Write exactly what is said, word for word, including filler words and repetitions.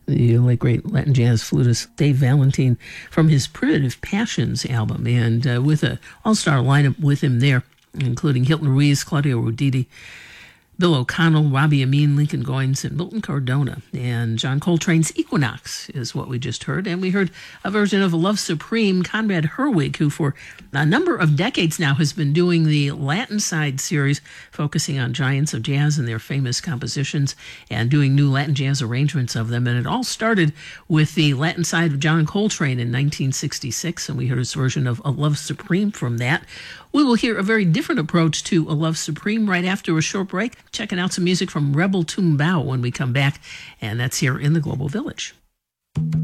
the late great Latin jazz flutist Dave Valentine from his Primitive Passions album, and uh, with an all-star lineup with him there, including Hilton Ruiz, Claudio Roditi, Bill O'Connell, Robbie Amin, Lincoln Goines, and Milton Cardona. And John Coltrane's Equinox is what we just heard. And we heard a version of Love Supreme, Conrad Herwig, who for a number of decades now has been doing the Latin Side series, focusing on giants of jazz and their famous compositions and doing new Latin jazz arrangements of them. And it all started with the Latin Side of John Coltrane in nineteen sixty-six, and we heard his version of A Love Supreme from that. We will hear a very different approach to A Love Supreme right after a short break, checking out some music from Rebel Tumbao when we come back, and that's here in the Global Village.